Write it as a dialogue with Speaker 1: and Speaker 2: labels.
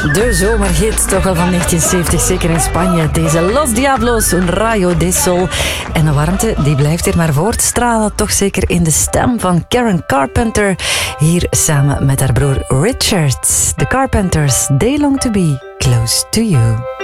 Speaker 1: De zomerhit, toch wel van 1970, zeker in Spanje. Deze Los Diablos, un rayo de sol. En de warmte, die blijft hier maar voortstralen. Toch zeker in de stem van Karen Carpenter. Hier samen met haar broer Richard. The Carpenters, They Long to Be Close to You.